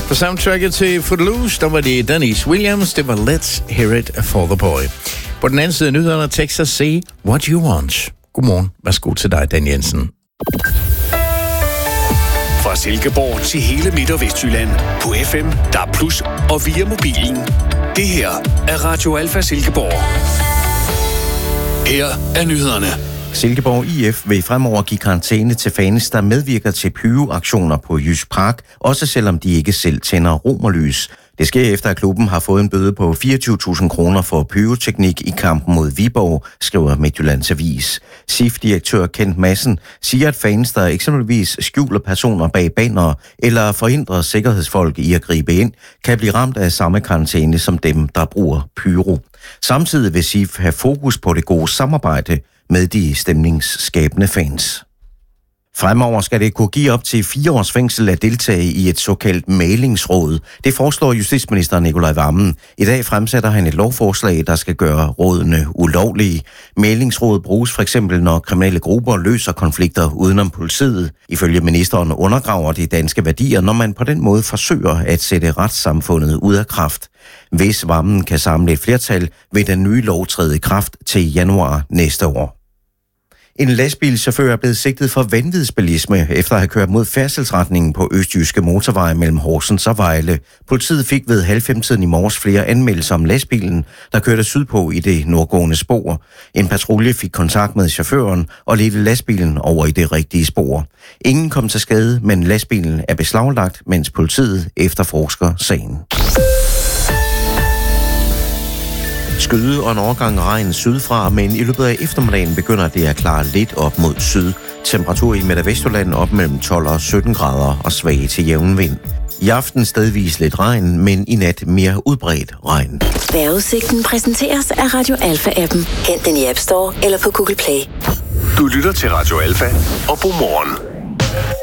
På soundtracket til Footloose, der var det Dennis Williams, det var Let's Hear It for the Boy. På den anden side af nyhederne, Texas Say What You Want. Godmorgen, værsgo til dig, Dan Jensen. Fra Silkeborg til hele Midt- og Vestjylland på FM, DAB+, og via mobilen. Det her er Radio Alfa Silkeborg. Her er nyhederne. Silkeborg IF vil fremover give karantæne til fans, der medvirker til pyroaktioner på Jysk Park, også selvom de ikke selv tænder romerlys. Det sker efter, at klubben har fået en bøde på 24.000 kroner for pyroteknik i kampen mod Viborg, skriver Midtjyllands Avis. SIF-direktør Kent Madsen siger, at fans, der eksempelvis skjuler personer bag bannere eller forhindrer sikkerhedsfolk i at gribe ind, kan blive ramt af samme karantæne som dem, der bruger pyro. Samtidig vil SIF have fokus på det gode samarbejde med de stemningsskabende fans. Fremover skal det kunne give op til 4 års fængsel at deltage i et såkaldt mæglingsråd. Det foreslår justitsminister Nicolai Wammen. I dag fremsætter han et lovforslag, der skal gøre rådene ulovlige. Mæglingsråd bruges for eksempel, når kriminelle grupper løser konflikter udenom politiet. Ifølge ministeren undergraver de danske værdier, når man på den måde forsøger at sætte retssamfundet ud af kraft. Hvis Wammen kan samle et flertal, vil den nye lov træde i kraft til januar næste år. En lastbilchauffør er blevet sigtet for vanvidsbilisme efter at have kørt mod færdselsretningen på Østjyske Motorvej mellem Horsens og Vejle. Politiet fik ved 9:30 i morges flere anmeldelser om lastbilen, der kørte sydpå i det nordgående spor. En patrulje fik kontakt med chaufføren og ledte lastbilen over i det rigtige spor. Ingen kom til skade, men lastbilen er beslaglagt, mens politiet efterforsker sagen. Skyde og en overgang regn sydfra, men i løbet af eftermiddagen begynder det at klare lidt op mod syd. Temperatur i Midt- og Vestjylland op mellem 12 og 17 grader og svag til jævn vind. I aften stedvis lidt regn, men i nat mere udbredt regn. Vejrudsigten præsenteres af Radio Alfa-appen. Hent den i App Store eller på Google Play. Du lytter til Radio Alfa, og god morgen.